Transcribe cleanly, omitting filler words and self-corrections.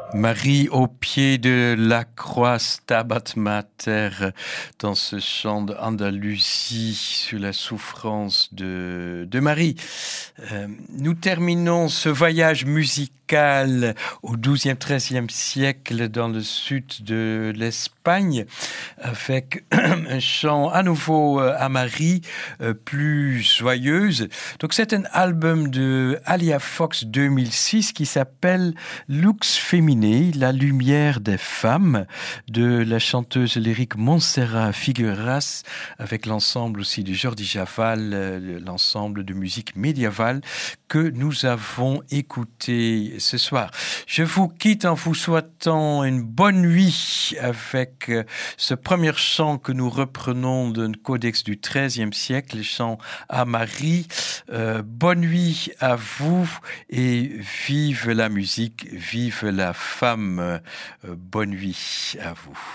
Marie au pied de la croix, Stabat Mater, dans ce chant d'Andalousie sur la souffrance de Marie. Nous terminons ce voyage musical au XIIe, XIIIe siècle dans le sud de l'Espagne avec un chant à nouveau à Marie, plus joyeuse. Donc c'est un album de Alia Fox 2006 qui s'appelle Lux Féminin, la lumière des femmes, de la chanteuse lyrique Montserrat Figueras, avec l'ensemble aussi de Jordi Javal, l'ensemble de musique médiévale que nous avons écouté ce soir. Je vous quitte en vous souhaitant une bonne nuit avec ce premier chant que nous reprenons d'un codex du XIIIe siècle, le chant à Marie. Bonne nuit à vous et vive la musique, vive la femme. Bonne nuit à vous.